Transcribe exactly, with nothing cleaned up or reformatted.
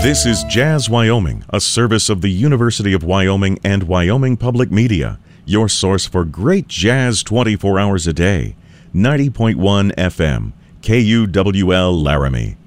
This is Jazz Wyoming, a service of the University of Wyoming and Wyoming Public Media, your source for great jazz twenty-four hours a day. ninety point one F M, K U W L Laramie.